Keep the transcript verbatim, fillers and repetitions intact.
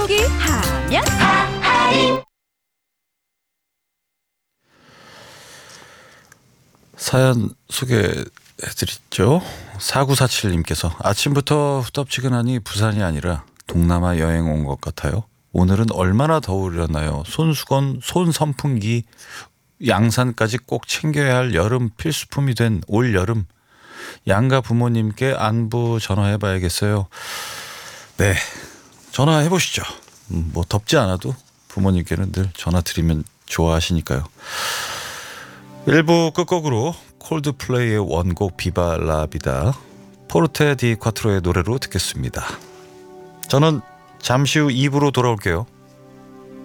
선곡이 하면 사연 소개해드리죠. 사구사칠님께서 아침부터 후덥지근하니 부산이 아니라 동남아 여행 온 것 같아요. 오늘은 얼마나 더우려나요. 손수건, 손선풍기, 양산까지 꼭 챙겨야 할 여름 필수품이 된 올여름. 양가 부모님께 안부 전화해봐야겠어요. 네, 전화해보시죠. 음, 뭐 덥지 않아도 부모님께는 늘 전화 드리면 좋아하시니까요. 일 부 끝곡으로 콜드플레이의 원곡 비바 라비다, 포르테 디 콰트로의 노래로 듣겠습니다. 저는 잠시 후 이 부로 돌아올게요.